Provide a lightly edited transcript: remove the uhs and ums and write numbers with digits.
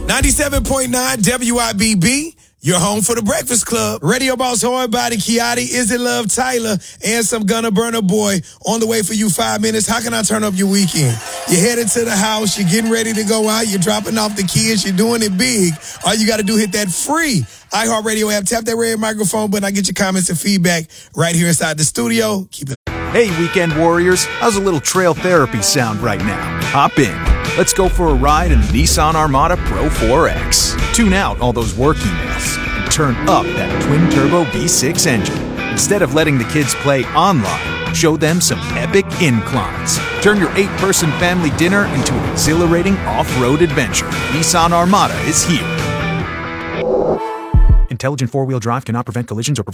97.9 WIBB, your home for the Breakfast Club. Radio Boss Hard Body, Kiati, Is It Love, Tyler, and some Gunna Burner Boy on the way for you 5 minutes. How can I turn up your weekend? You're headed to the house, you're getting ready to go out, you're dropping off the kids, you're doing it big. All you got to do, hit that free iHeartRadio app, tap that red microphone button. I get your comments and feedback right here inside the studio. Keep it. Hey, weekend warriors, how's a little trail therapy sound right now? Hop in. Let's go for a ride in the Nissan Armada Pro 4X. Tune out all those work emails and turn up that twin-turbo V6 engine. Instead of letting the kids play online, show them some epic inclines. Turn your 8-person family dinner into an exhilarating off-road adventure. Nissan Armada is here. Intelligent four-wheel drive cannot prevent collisions or